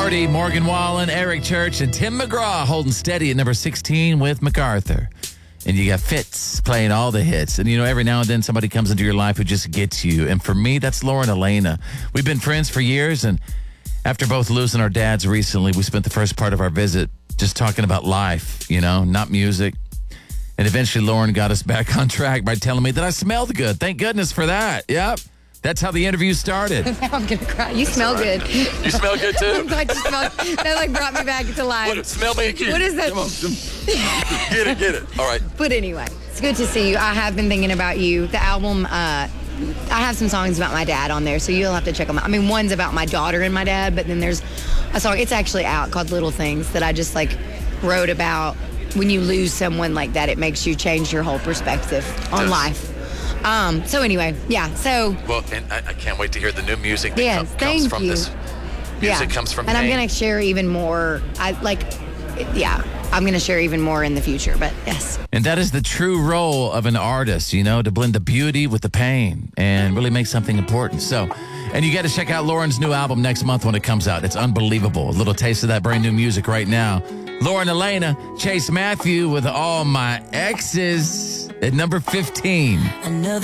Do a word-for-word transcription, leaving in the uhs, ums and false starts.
Doherty, Morgan Wallen, Eric Church, and Tim McGraw holding steady at number sixteen with MacArthur. And you got Fitz playing all the hits. And, you know, every now and then somebody comes into your life who just gets you. And for me, that's Lauren Elena. We've been friends for years, and after both losing our dads recently, we spent the first part of our visit just talking about life, you know, not music. And eventually Lauren got us back on track by telling me that I smelled good. Thank goodness for that. Yep. That's how the interview started. Now I'm going to cry. You smell right. good. You smell good, too? I'm glad you smell. That, like, brought me back to life. What, smell me again. What is that? Come on. Get it, get it. All right. But anyway, it's good to see you. I have been thinking about you. The album, uh, I have some songs about my dad on there, so you'll have to check them out. I mean, one's about my daughter and my dad, but then there's a song, it's actually out, called Little Things, that I just, like, wrote about when you lose someone like that. It makes you change your whole perspective on Does. life. Um, so anyway, yeah, so. Well, and I, I can't wait to hear the new music that Yes, com- thank comes from you. this. Music Yeah. comes from And I'm pain. going to share even more. I like, yeah, I'm going to share even more in the future, but yes. And that is the true role of an artist, you know, to blend the beauty with the pain and really make something important. So, and you got to check out Lauren's new album next month when it comes out. It's unbelievable. A little taste of that brand new music right now. Lauren Elena, Chase Matthew with All My Exes at number fifteen. Another